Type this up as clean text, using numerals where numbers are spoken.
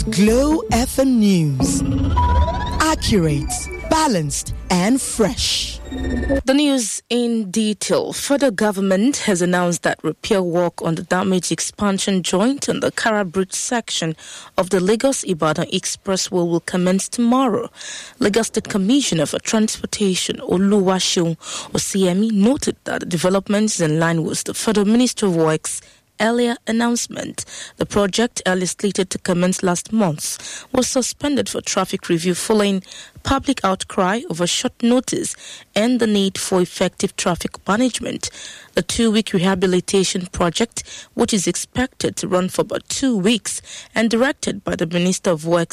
Glow FM News. Accurate, balanced, and fresh. The news in detail. Federal government has announced that repair work on the damaged expansion joint on the Kara Bridge section of the Lagos-Ibadan Expressway will commence tomorrow. Lagos State Commissioner for Transportation Oluwaseun Osiemi noted that the development is in line with the Federal Ministry of Works earlier announcement. The project, early slated to commence last month, was suspended for traffic review following public outcry over short notice and the need for effective traffic management. The 2-week rehabilitation project, which is expected to run for about 2 weeks and directed by the Minister of Works